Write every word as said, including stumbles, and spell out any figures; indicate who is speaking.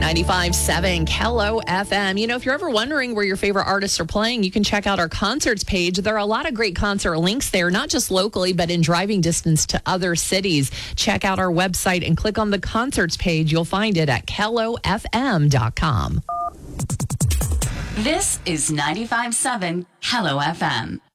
Speaker 1: ninety-five point seven Kello F M. You know, if you're ever wondering where your favorite artists are playing, you can check out our concerts page. There are a lot of great concert links there, not just locally, but in driving distance to other cities. Check out our website and click on the concerts page. You'll find it at kello f m dot com.
Speaker 2: This is ninety-five point seven Kello F M.